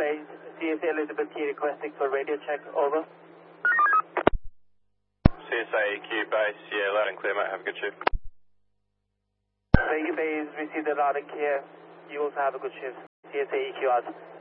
Base, CSA Elizabeth Key requesting for radio check, over. CSA EQ Base, yeah, loud and clear, mate, have a good shift. Radio Base, received the loud and clear. You also have a good shift. CSA EQ out.